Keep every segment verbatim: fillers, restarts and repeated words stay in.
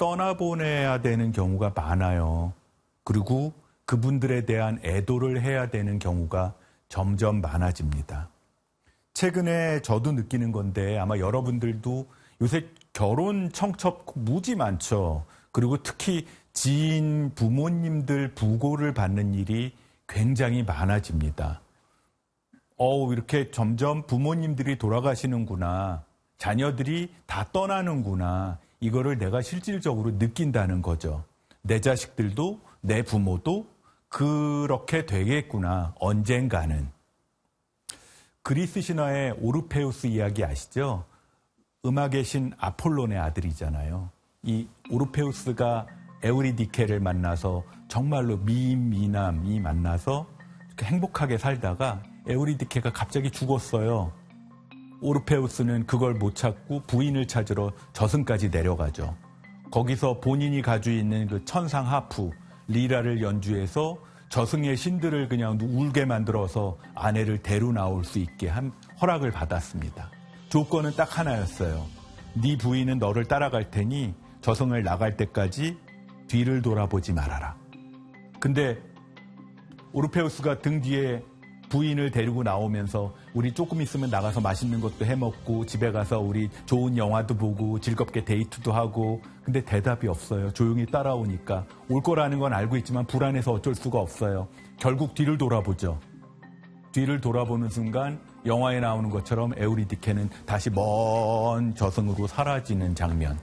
떠나보내야 되는 경우가 많아요. 그리고 그분들에 대한 애도를 해야 되는 경우가 점점 많아집니다. 최근에 저도 느끼는 건데 아마 여러분들도 요새 결혼 청첩 무지 많죠. 그리고 특히 지인, 부모님들 부고를 받는 일이 굉장히 많아집니다. 어, 이렇게 점점 부모님들이 돌아가시는구나. 자녀들이 다 떠나는구나. 이거를 내가 실질적으로 느낀다는 거죠. 내 자식들도 내 부모도 그렇게 되겠구나. 언젠가는. 그리스 신화의 오르페우스 이야기 아시죠? 음악의 신 아폴론의 아들이잖아요. 이 오르페우스가 에우리디케를 만나서 정말로 미인 미남이 만나서 행복하게 살다가 에우리디케가 갑자기 죽었어요. 오르페우스는 그걸 못 찾고 부인을 찾으러 저승까지 내려가죠. 거기서 본인이 가지고 있는 그 천상 하프, 리라를 연주해서 저승의 신들을 그냥 울게 만들어서 아내를 데려 나올 수 있게 한 허락을 받았습니다. 조건은 딱 하나였어요. 네 부인은 너를 따라갈 테니 저승을 나갈 때까지 뒤를 돌아보지 말아라. 근데 오르페우스가 등 뒤에 부인을 데리고 나오면서 우리 조금 있으면 나가서 맛있는 것도 해먹고 집에 가서 우리 좋은 영화도 보고 즐겁게 데이트도 하고 근데 대답이 없어요. 조용히 따라오니까 올 거라는 건 알고 있지만 불안해서 어쩔 수가 없어요. 결국 뒤를 돌아보죠. 뒤를 돌아보는 순간 영화에 나오는 것처럼 에우리디케는 다시 먼 저승으로 사라지는 장면.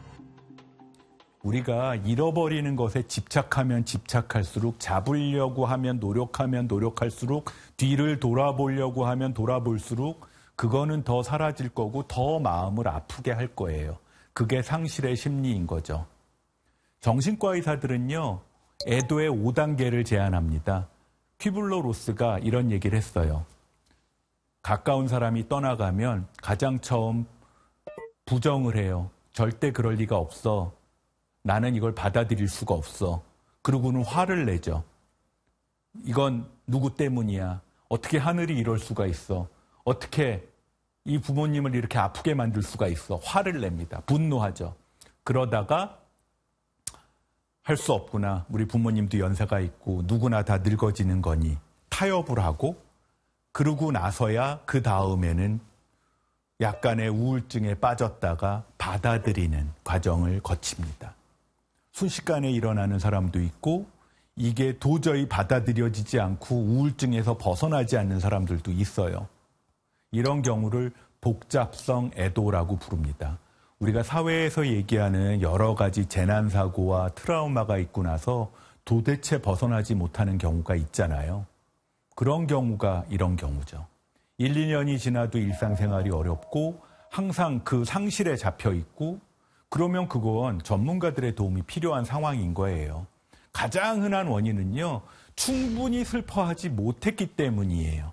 우리가 잃어버리는 것에 집착하면 집착할수록 잡으려고 하면 노력하면 노력할수록 뒤를 돌아보려고 하면 돌아볼수록 그거는 더 사라질 거고 더 마음을 아프게 할 거예요. 그게 상실의 심리인 거죠. 정신과 의사들은요. 애도의 오 단계를 제안합니다. 퀴블러-로스가 이런 얘기를 했어요. 가까운 사람이 떠나가면 가장 처음 부정을 해요. 절대 그럴 리가 없어. 나는 이걸 받아들일 수가 없어. 그러고는 화를 내죠. 이건 누구 때문이야. 어떻게 하늘이 이럴 수가 있어. 어떻게 이 부모님을 이렇게 아프게 만들 수가 있어. 화를 냅니다. 분노하죠. 그러다가 할 수 없구나. 우리 부모님도 연세가 있고 누구나 다 늙어지는 거니 타협을 하고 그러고 나서야 그 다음에는 약간의 우울증에 빠졌다가 받아들이는 과정을 거칩니다. 순식간에 일어나는 사람도 있고 이게 도저히 받아들여지지 않고 우울증에서 벗어나지 않는 사람들도 있어요. 이런 경우를 복잡성 애도라고 부릅니다. 우리가 사회에서 얘기하는 여러 가지 재난사고와 트라우마가 있고 나서 도대체 벗어나지 못하는 경우가 있잖아요. 그런 경우가 이런 경우죠. 일, 이 년이 지나도 일상생활이 어렵고 항상 그 상실에 잡혀 있고 그러면 그건 전문가들의 도움이 필요한 상황인 거예요. 가장 흔한 원인은요. 충분히 슬퍼하지 못했기 때문이에요.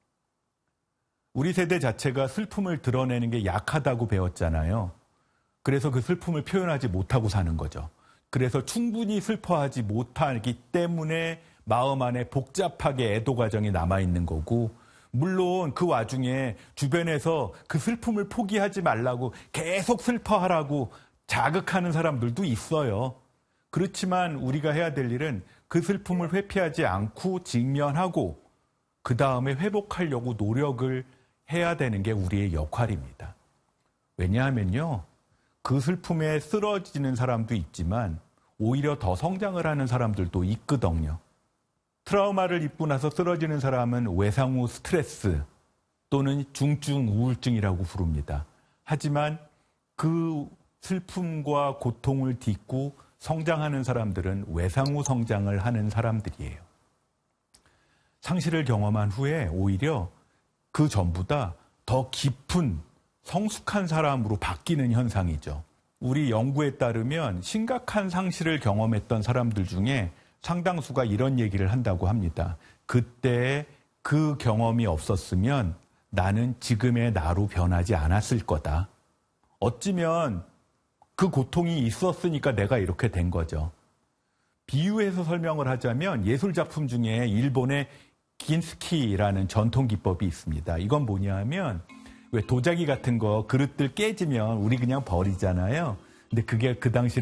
우리 세대 자체가 슬픔을 드러내는 게 약하다고 배웠잖아요. 그래서 그 슬픔을 표현하지 못하고 사는 거죠. 그래서 충분히 슬퍼하지 못하기 때문에 마음 안에 복잡하게 애도 과정이 남아있는 거고 물론 그 와중에 주변에서 그 슬픔을 포기하지 말라고 계속 슬퍼하라고 자극하는 사람들도 있어요. 그렇지만 우리가 해야 될 일은 그 슬픔을 회피하지 않고 직면하고 그 다음에 회복하려고 노력을 해야 되는 게 우리의 역할입니다. 왜냐하면요. 그 슬픔에 쓰러지는 사람도 있지만 오히려 더 성장을 하는 사람들도 있거든요. 트라우마를 입고 나서 쓰러지는 사람은 외상 후 스트레스 또는 중증 우울증이라고 부릅니다. 하지만 그 슬픔과 고통을 딛고 성장하는 사람들은 외상 후 성장을 하는 사람들이에요. 상실을 경험한 후에 오히려 그 전보다 더 깊은 성숙한 사람으로 바뀌는 현상이죠. 우리 연구에 따르면 심각한 상실을 경험했던 사람들 중에 상당수가 이런 얘기를 한다고 합니다. 그때 그 경험이 없었으면 나는 지금의 나로 변하지 않았을 거다. 어찌면 그 고통이 있었으니까 내가 이렇게 된 거죠. 비유해서 설명을 하자면 예술작품 중에 일본의 긴스키라는 전통 기법이 있습니다. 이건 뭐냐 하면 왜 도자기 같은 거 그릇들 깨지면 우리 그냥 버리잖아요. 근데 그게 그 당시